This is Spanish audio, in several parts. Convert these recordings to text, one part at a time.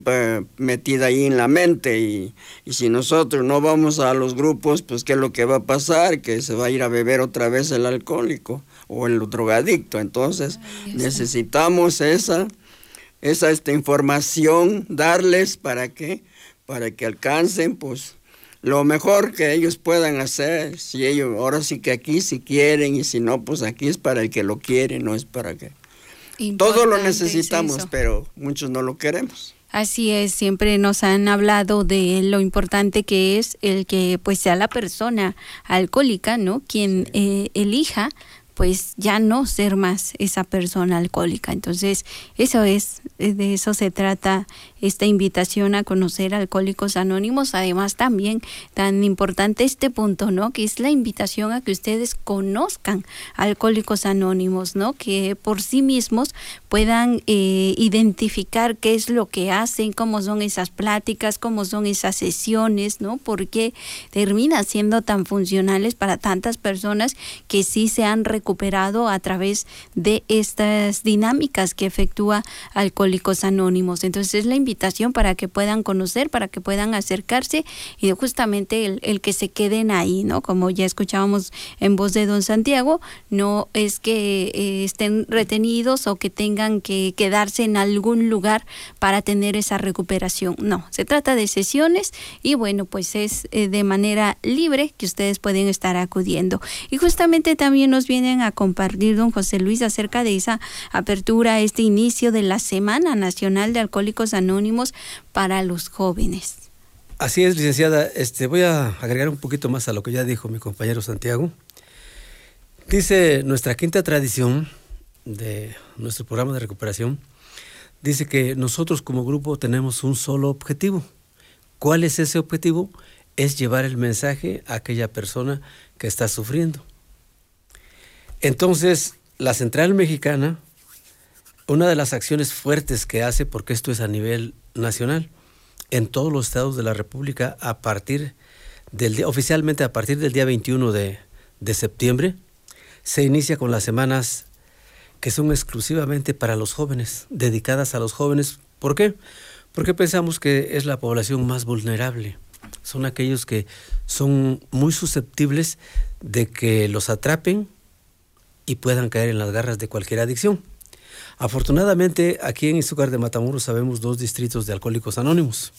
metida ahí en la mente y si nosotros no vamos a los grupos, pues ¿qué es lo que va a pasar? Que se va a ir a beber otra vez el alcohólico o el drogadicto. Entonces necesitamos esa información, darles para que alcancen pues lo mejor que ellos puedan hacer. Si ellos, ahora sí que aquí si quieren, y si no, pues aquí es para el que lo quiere, no es para que... Todo lo necesitamos, pero muchos no lo queremos. Así es, siempre nos han hablado de lo importante que es el que pues sea la persona alcohólica, ¿no? Quien elija pues ya no ser más esa persona alcohólica. Entonces, eso es, de eso se trata esta invitación a conocer Alcohólicos Anónimos. Además, también tan importante este punto, ¿no? Que es la invitación a que ustedes conozcan Alcohólicos Anónimos, ¿no? Que por sí mismos puedan identificar qué es lo que hacen, cómo son esas pláticas, cómo son esas sesiones, ¿no? Porque terminan siendo tan funcionales para tantas personas que sí se han recuperado a través de estas dinámicas que efectúa Alcohólicos Anónimos. Entonces es la invitación para que puedan conocer, para que puedan acercarse y justamente el que se queden ahí, ¿no? Como ya escuchábamos en voz de don Santiago, no es que estén retenidos o que tengan que quedarse en algún lugar para tener esa recuperación. No, se trata de sesiones y bueno, pues es de manera libre que ustedes pueden estar acudiendo. Y justamente también nos vienen a compartir don José Luis acerca de esa apertura, este inicio de la Semana Nacional de Alcohólicos Anónimos para los jóvenes. Así es, licenciada. Voy a agregar un poquito más a lo que ya dijo mi compañero Santiago. Dice nuestra quinta tradición de nuestro programa de recuperación, dice que nosotros como grupo tenemos un solo objetivo. ¿Cuál es ese objetivo? Es llevar el mensaje a aquella persona que está sufriendo. Entonces, la Central Mexicana, una de las acciones fuertes que hace, porque esto es a nivel nacional, en todos los estados de la República, oficialmente a partir del día 21 de septiembre, se inicia con las semanas que son exclusivamente para los jóvenes, dedicadas a los jóvenes. ¿Por qué? Porque pensamos que es la población más vulnerable. Son aquellos que son muy susceptibles de que los atrapen y puedan caer en las garras de cualquier adicción. Afortunadamente, aquí en Izúcar de Matamoros sabemos 2 distritos de Alcohólicos Anónimos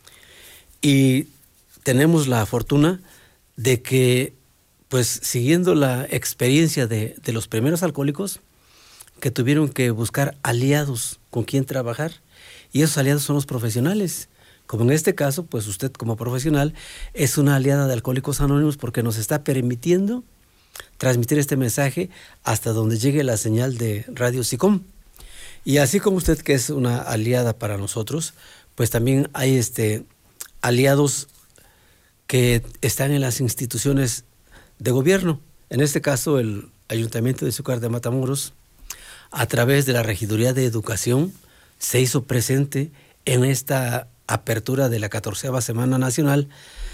y tenemos la fortuna de que, pues siguiendo la experiencia de los primeros alcohólicos, que tuvieron que buscar aliados con quien trabajar, y esos aliados son los profesionales. Como en este caso, pues usted como profesional es una aliada de Alcohólicos Anónimos porque nos está permitiendo transmitir este mensaje hasta donde llegue la señal de Radio SICOM. Y así como usted que es una aliada para nosotros, pues también hay aliados que están en las instituciones de gobierno. En este caso, el Ayuntamiento de Izúcar de Matamoros, a través de la Regiduría de Educación, se hizo presente en esta apertura de la 14ª Semana Nacional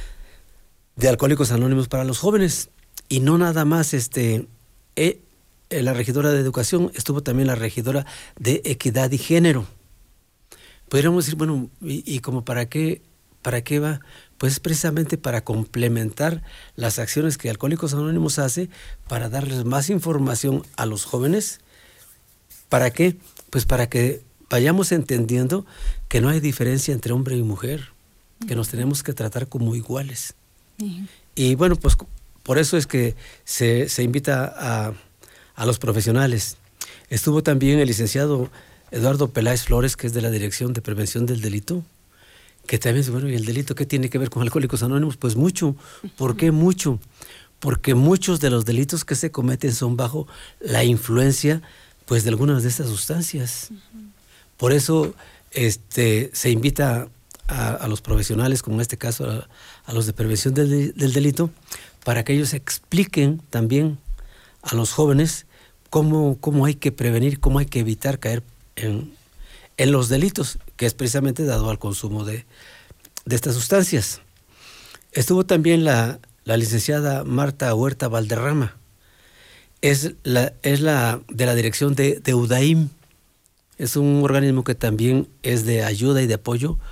de Alcohólicos Anónimos para los jóvenes. Y no nada más la regidora de Educación, estuvo también la regidora de Equidad y Género. Podríamos decir, bueno, ¿y como para qué va? Pues precisamente para complementar las acciones que Alcohólicos Anónimos hace para darles más información a los jóvenes. ¿Para qué? Pues para que vayamos entendiendo que no hay diferencia entre hombre y mujer, que nos tenemos que tratar como iguales. Y bueno, pues por eso es que se invita a los profesionales. Estuvo también el licenciado Eduardo Peláez Flores, que es de la Dirección de Prevención del Delito, que también dice, bueno, ¿y el delito qué tiene que ver con Alcohólicos Anónimos? Pues mucho. ¿Por qué mucho? Porque muchos de los delitos que se cometen son bajo la influencia, pues, de algunas de estas sustancias. Por eso se invita a los profesionales, como en este caso a los de prevención del delito, para que ellos expliquen también a los jóvenes cómo hay que prevenir, cómo hay que evitar caer en los delitos, que es precisamente dado al consumo de estas sustancias. Estuvo también la licenciada Marta Huerta Valderrama, es la de la dirección de UDAIM. es un organismo que también es de ayuda y de apoyo